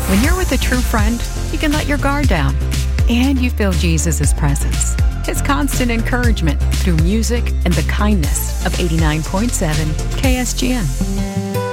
When you're with a true friend, you can let your guard down. And you feel Jesus' presence, His constant encouragement through music and the kindness of 89.7 KSGN.